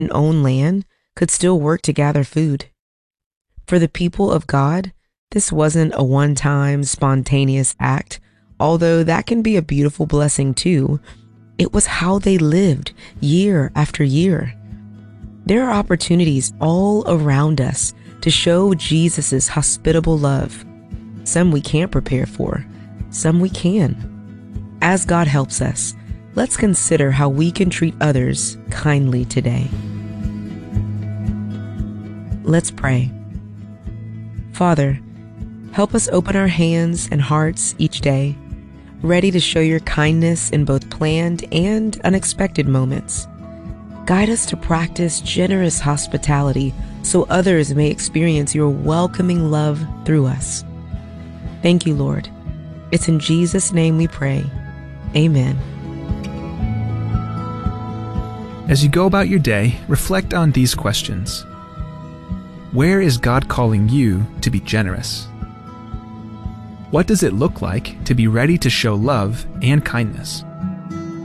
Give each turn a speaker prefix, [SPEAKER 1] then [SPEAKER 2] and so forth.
[SPEAKER 1] own land could still work to gather food. For the people of God, this wasn't a one-time spontaneous act, although that can be a beautiful blessing too. It was how they lived year after year. There are opportunities all around us to show Jesus' hospitable love. Some we can't prepare for, some we can. As God helps us, let's consider how we can treat others kindly today. Let's pray. Father, help us open our hands and hearts each day, ready to show your kindness in both planned and unexpected moments. Guide us to practice generous hospitality so others may experience your welcoming love through us. Thank you, Lord. It's in Jesus' name we pray. Amen.
[SPEAKER 2] As you go about your day, reflect on these questions. Where is God calling you to be generous? What does it look like to be ready to show love and kindness?